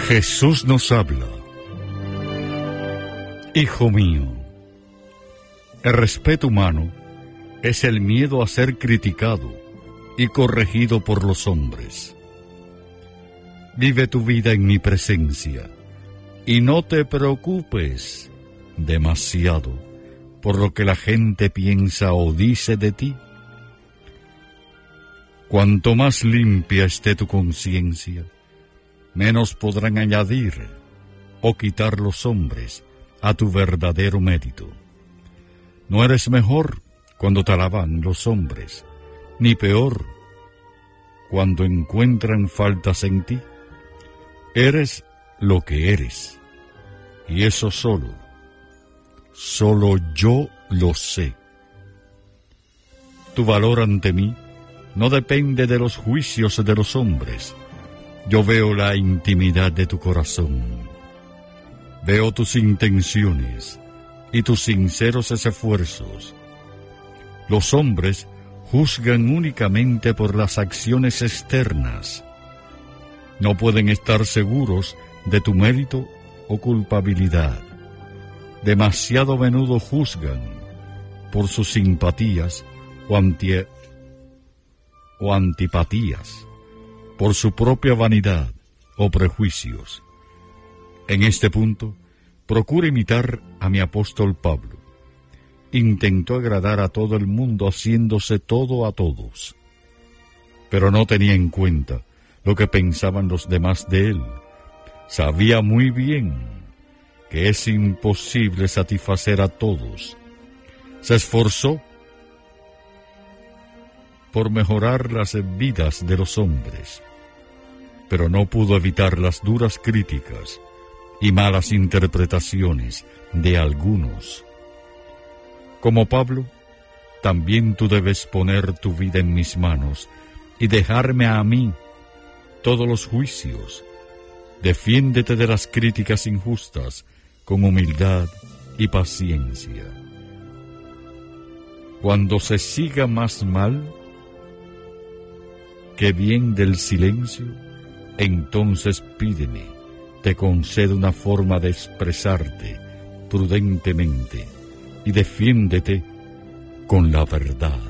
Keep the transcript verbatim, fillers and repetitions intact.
Jesús nos habla. Hijo mío, el respeto humano es el miedo a ser criticado y corregido por los hombres. Vive tu vida en mi presencia y no te preocupes demasiado por lo que la gente piensa o dice de ti. Cuanto más limpia esté tu conciencia, menos podrán añadir o quitar los hombres a tu verdadero mérito. No eres mejor cuando te alaban los hombres, ni peor cuando encuentran faltas en ti. Eres lo que eres, y eso solo, solo yo lo sé. Tu valor ante mí no depende de los juicios de los hombres. Yo veo la intimidad de tu corazón. Veo tus intenciones y tus sinceros esfuerzos. Los hombres juzgan únicamente por las acciones externas. No pueden estar seguros de tu mérito o culpabilidad. Demasiado a menudo juzgan por sus simpatías o, anti- o antipatías, por su propia vanidad o prejuicios. En este punto, procura imitar a mi apóstol Pablo. Intentó agradar a todo el mundo haciéndose todo a todos, pero no tenía en cuenta lo que pensaban los demás de él. Sabía muy bien que es imposible satisfacer a todos. Se esforzó por mejorar las vidas de los hombres, pero no pudo evitar las duras críticas y malas interpretaciones de algunos. Como Pablo, también tú debes poner tu vida en mis manos y dejarme a mí todos los juicios. Defiéndete de las críticas injustas con humildad y paciencia. Cuando se siga más mal que bien del silencio, entonces pídeme, te concedo una forma de expresarte prudentemente y defiéndete con la verdad.